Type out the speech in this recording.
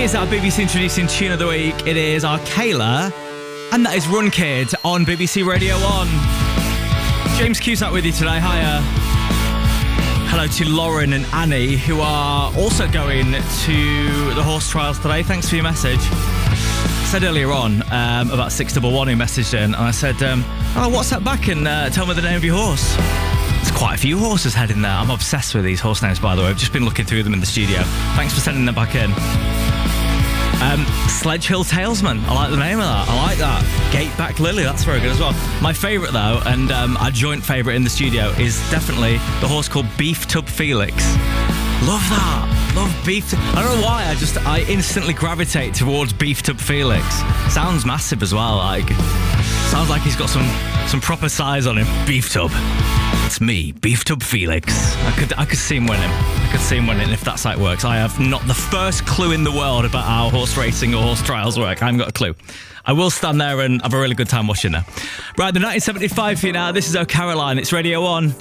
is our BBC Introducing Tune of the Week. It is our Kayla, and that is Run Kid on BBC Radio 1. James Cusack with you today. Hiya. Hello to Lauren and Annie, who are also going to the horse trials today. Thanks for your message. I said earlier on, about 611 who messaged in, and I said, WhatsApp back and tell me the name of your horse. There's quite a few horses heading there. I'm obsessed with these horse names, by the way. I've just been looking through them in the studio. Thanks for sending them back in. Sledge Hill Talesman. I like the name of that. I like that. Gateback Lily. That's very good as well. My favourite, though, and our joint favourite in the studio, is definitely the horse called Beef Tub Felix. Love that. Love Beef Tub. I don't know why. I instantly gravitate towards Beef Tub Felix. Sounds massive as well. Sounds like he's got some proper size on him. Beef Tub. It's me, Beef Tub Felix. I could see him winning. I could see him winning if that site works. I have not the first clue in the world about how horse racing or horse trials work. I haven't got a clue. I will stand there and have a really good time watching them. Right, the 1975 for you now. This is Oh Caroline. It's Radio 1.